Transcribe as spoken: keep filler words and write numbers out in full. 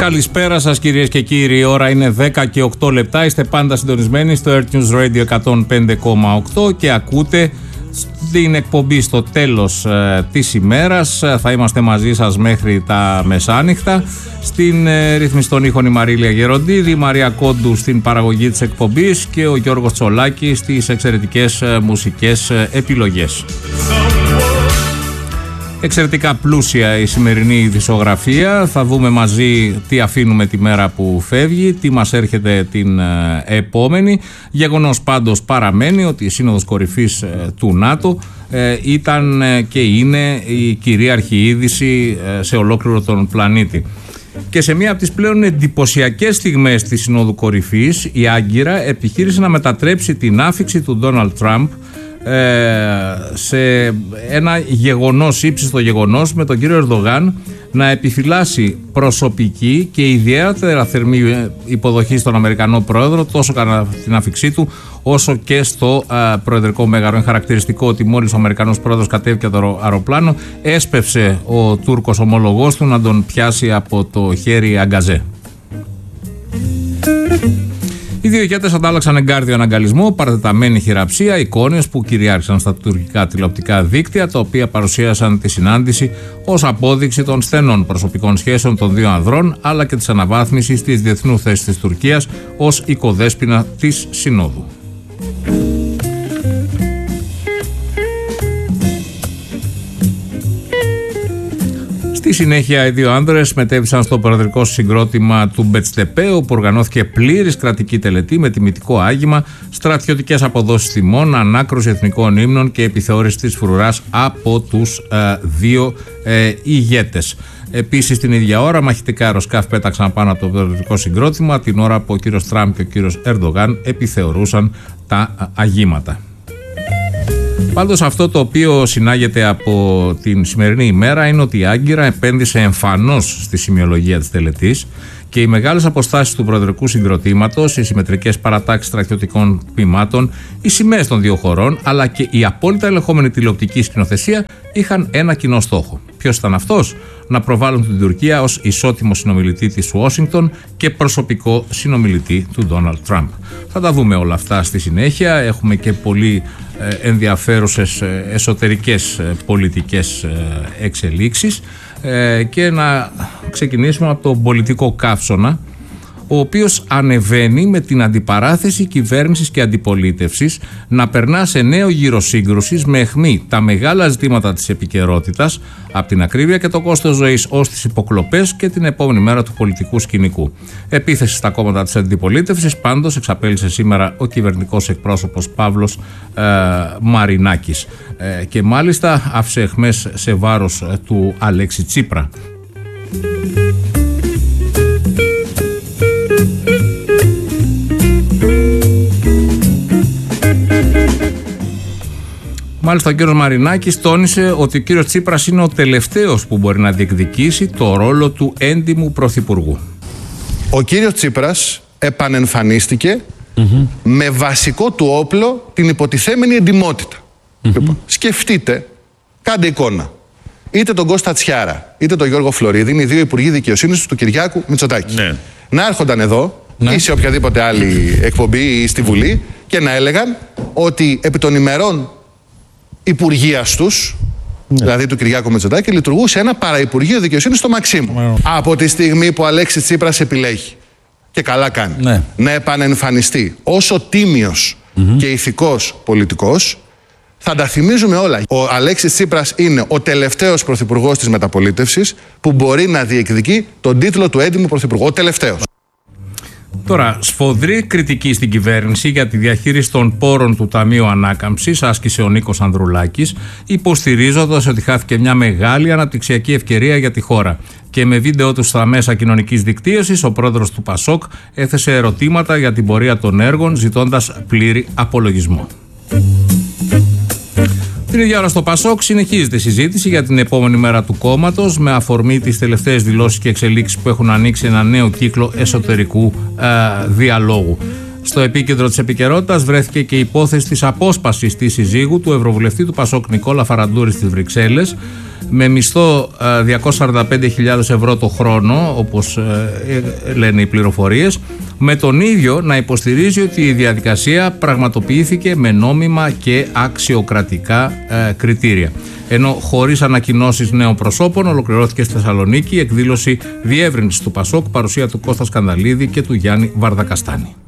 Καλησπέρα σας κυρίες και κύριοι, η ώρα είναι δέκα και οκτώ λεπτά, είστε πάντα συντονισμένοι στο Earth News Radio εκατόν πέντε κόμμα οκτώ και ακούτε την εκπομπή στο τέλος ε, της ημέρας. Θα είμαστε μαζί σας μέχρι τα μεσάνυχτα. Στην ε, ρύθμιση των ήχων η Μαρίλια Γεροντίδη, η Μαρία Κόντου στην παραγωγή της εκπομπής και ο Γιώργος Τσολάκης στις εξαιρετικές ε, μουσικές ε, επιλογές. Εξαιρετικά πλούσια η σημερινή ειδησιογραφία. Θα δούμε μαζί τι αφήνουμε τη μέρα που φεύγει, τι μας έρχεται την ε, επόμενη. Γεγονός πάντως παραμένει ότι η Σύνοδος Κορυφής ε, του ΝΑΤΟ ε, ήταν ε, και είναι η κυρίαρχη είδηση ε, σε ολόκληρο τον πλανήτη. Και σε μία από τις πλέον εντυπωσιακές στιγμές της Συνόδου Κορυφής, η Άγκυρα επιχείρησε να μετατρέψει την άφιξη του Ντόναλντ Τραμπ σε ένα γεγονός, ύψιστο γεγονός, με τον κύριο Ερντογάν να επιφυλάσσει προσωπική και ιδιαίτερα θερμή υποδοχή στον Αμερικανό πρόεδρο, τόσο κατά την άφιξή του όσο και στο α, προεδρικό μέγαρο. Είναι χαρακτηριστικό ότι μόλις ο Αμερικανός πρόεδρος κατέβηκε το αεροπλάνο, έσπευσε ο Τούρκος ομολογός του να τον πιάσει από το χέρι αγκαζέ. Οι δύο ηγέτες αντάλλαξαν εγκάρδιο αναγκαλισμό, παρατεταμένη χειραψία, εικόνες που κυριάρχησαν στα τουρκικά τηλεοπτικά δίκτυα, τα οποία παρουσίασαν τη συνάντηση ως απόδειξη των στενών προσωπικών σχέσεων των δύο ανδρών, αλλά και της αναβάθμισης της διεθνού θέσης της Τουρκίας ως οικοδέσποινα της Συνόδου. Στη συνέχεια, οι δύο άνδρες μετέβησαν στο προεδρικό συγκρότημα του Μπετστεπέ, όπου οργανώθηκε πλήρης κρατική τελετή με τιμητικό άγημα, στρατιωτικές αποδόσεις τιμών, ανάκρουση εθνικών ύμνων και επιθεώρηση της φρουράς από τους ε, δύο ε, ηγέτες. Επίσης, την ίδια ώρα, μαχητικά αεροσκάφη πέταξαν πάνω από το προεδρικό συγκρότημα, την ώρα που ο κύριος Τραμπ και ο κύριος Ερντογάν επιθεωρούσαν τα αγήματα. Πάντως, αυτό το οποίο συνάγεται από την σημερινή ημέρα είναι ότι η Άγκυρα επένδυσε εμφανώς στη σημειολογία της τελετής και οι μεγάλες αποστάσεις του προεδρικού συγκροτήματος, οι συμμετρικές παρατάξεις στρατιωτικών τμήματων, οι σημαίες των δύο χωρών, αλλά και η απόλυτα ελεγχόμενη τηλεοπτική σκηνοθεσία είχαν ένα κοινό στόχο. Ποιος ήταν αυτός? Να προβάλλουν την Τουρκία ως ισότιμο συνομιλητή της Ουάσιγκτον και προσωπικό συνομιλητή του Ντόναλντ Τραμπ. Θα τα δούμε όλα αυτά στη συνέχεια. Έχουμε και πολύ ε, ενδιαφέρουσες ε, εσωτερικές ε, πολιτικές ε, εξελίξεις ε, και να ξεκινήσουμε από τον πολιτικό καύσωνα, ο οποίος ανεβαίνει με την αντιπαράθεση κυβέρνησης και αντιπολίτευσης να περνά σε νέο γύρο σύγκρουσης με αιχμή τα μεγάλα ζητήματα της επικαιρότητας, από την ακρίβεια και το κόστος ζωής ως τις υποκλοπές και την επόμενη μέρα του πολιτικού σκηνικού. Επίθεση στα κόμματα της αντιπολίτευσης πάντως εξαπέλυσε σήμερα ο κυβερνητικός εκπρόσωπος Παύλος ε, Μαρινάκης ε, και μάλιστα άφησε αιχμές σε βάρος ε, του Αλέξη Τσίπρα. Μάλιστα, ο κύριος Μαρινάκης τόνισε ότι ο κύριος Τσίπρας είναι ο τελευταίος που μπορεί να διεκδικήσει το ρόλο του έντιμου πρωθυπουργού. Ο κύριος Τσίπρας επανεμφανίστηκε mm-hmm. με βασικό του όπλο την υποτιθέμενη εντιμότητα. Mm-hmm. Λοιπόν, σκεφτείτε, κάντε εικόνα. Είτε τον Κώστα Τσιάρα, είτε τον Γιώργο Φλωρίδη, είναι οι δύο υπουργοί δικαιοσύνης του Κυριάκου Μητσοτάκη. Ναι. Να έρχονταν εδώ ναι. ή σε οποιαδήποτε άλλη εκπομπή ή στη Βουλή και να έλεγαν ότι επί των ημερών υπουργείας τους, ναι. δηλαδή του Κυριάκου Μητσοτάκη, λειτουργούσε ένα παραυπουργείο δικαιοσύνης στο Μαξίμου. Ναι. Από τη στιγμή που ο Αλέξης Τσίπρας επιλέγει, και καλά κάνει, ναι. να επανεμφανιστεί όσο τίμιος mm-hmm. και ηθικός πολιτικός, θα τα θυμίζουμε όλα. Ο Αλέξης Τσίπρας είναι ο τελευταίος πρωθυπουργός της μεταπολίτευσης που μπορεί να διεκδικεί τον τίτλο του έντιμου πρωθυπουργού. Ο τελευταίος. Τώρα, σφοδρή κριτική στην κυβέρνηση για τη διαχείριση των πόρων του Ταμείου Ανάκαμψης άσκησε ο Νίκος Ανδρουλάκης, υποστηρίζοντας ότι χάθηκε μια μεγάλη αναπτυξιακή ευκαιρία για τη χώρα. Και με βίντεο του στα μέσα κοινωνικής δικτύωσης, ο πρόεδρος του Πασόκ έθεσε ερωτήματα για την πορεία των έργων, ζητώντας πλήρη απολογισμό. Την ίδια ώρα στο Πασόκ συνεχίζεται η συζήτηση για την επόμενη μέρα του κόμματος, με αφορμή τις τελευταίες δηλώσεις και εξελίξεις που έχουν ανοίξει ένα νέο κύκλο εσωτερικού ε, διαλόγου. Στο επίκεντρο της επικαιρότητας βρέθηκε και η υπόθεση της απόσπασης της συζύγου του Ευρωβουλευτή του Πασόκ Νικόλα Φαραντούρη στις Βρυξέλλες, με μισθό διακόσιες σαράντα πέντε χιλιάδες ευρώ το χρόνο, όπως λένε οι πληροφορίες, με τον ίδιο να υποστηρίζει ότι η διαδικασία πραγματοποιήθηκε με νόμιμα και αξιοκρατικά κριτήρια. Ενώ χωρίς ανακοινώσεις νέων προσώπων ολοκληρώθηκε στη Θεσσαλονίκη η εκδήλωση διεύρυνσης του Πασόκ, παρουσία του Κώστα Σκανδαλίδη και του Γιάννη Βαρδακαστάνη.